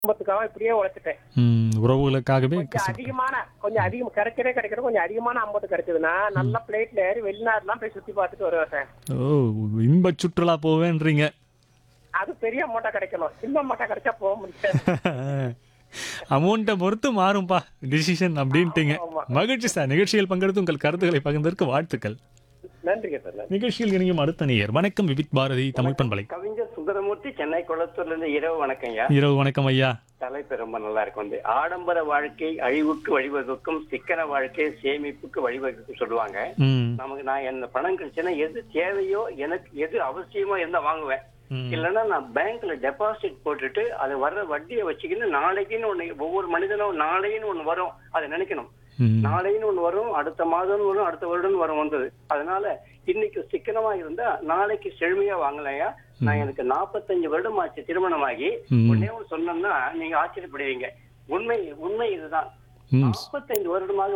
குடும்பத்துக்காக இப்படியே உழைச்சிட்டேன். உறவுகளுக்காகவே கொஞ்சம் அதிகம் கிடைக்கிறது கொஞ்சம் அதிகமான அமௌண்ட் கிடைச்சதுன்னா நல்ல பிளேட்ல ஏறி வெளிநாடுலாம் போய் சுத்தி பார்த்துட்டு வருவேன் சார். ஓ, இன்ப சுற்றுலா போவேன்றீங்க. அது பெரிய அமௌண்டா கிடைக்கணும், சின்ன அமௌண்டா கிடைச்சா போக முடியாது. அமௌண்ட்டை பொறுத்து மாறும்பா டிசிஷன் அப்படின்ட்டீங்க. ஆமா. மகிழ்ச்சி சார், நிகழ்ச்சியில் பங்கெடுத்து உங்கள் கருத்துக்களை பகிர்ந்ததற்கு வாழ்த்துக்கள். நன்றிங்க சார், நன்றி. நிகழ்ச்சியில் இணையும் அடுத்த நேயர். வணக்கம், விவித் பாரதி தமிழ் பண்பலை. கவிஞர் சுந்தரமூர்த்தி, சென்னை குளத்தூர்ல இருந்து. இரவு வணக்கங்க. இரவு வணக்கம் ஐயா. தலைப்பு ரொம்ப நல்லா இருக்கும். வந்து ஆடம்பர வாழ்க்கை அழிவுக்கு வழிவகுக்கும், சிக்கன வாழ்க்கை சேமிப்புக்கு வழிவகுக்கும் சொல்லுவாங்க. ம், நமக்கு நான் என்ன பணம் கிடைச்சுன்னா எது தேவையோ, எனக்கு எது அவசியமோ இருந்தா வாங்குவேன். இல்லைன்னா நான் பேங்க்ல டெபாசிட் போட்டுட்டு அது வர்ற வட்டியை வச்சுக்கின்னு நாளைக்குன்னு ஒண்ணு, ஒவ்வொரு மனிதனும் நாளைன்னு ஒண்ணு வரும் அதை நினைக்கணும். நாளைன்னு ஒண்ணு வரும், அடுத்த மாதம் வரும், அடுத்த வருடம் வரும் வந்தது. அதனால இன்னைக்கு சிக்கனமா இருந்தா நாளைக்கு செழுமையா வாங்கலையா. நான் எனக்கு 45 வருடம் ஆச்சு திருமணமாகி. ஒன்னே ஒண்ணு சொன்னோம்னா நீங்க ஆச்சரியப்படுவீங்க. உண்மை இதுதான். 45 வருடமாக